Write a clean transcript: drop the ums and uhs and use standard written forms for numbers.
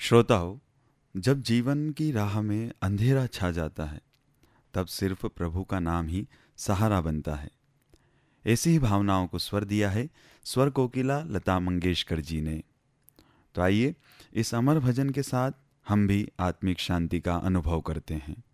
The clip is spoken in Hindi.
श्रोताओं, जब जीवन की राह में अंधेरा छा जाता है तब सिर्फ प्रभु का नाम ही सहारा बनता है। ऐसी ही भावनाओं को स्वर दिया है स्वर कोकिला लता मंगेशकर जी ने। तो आइए इस अमर भजन के साथ हम भी आत्मिक शांति का अनुभव करते हैं।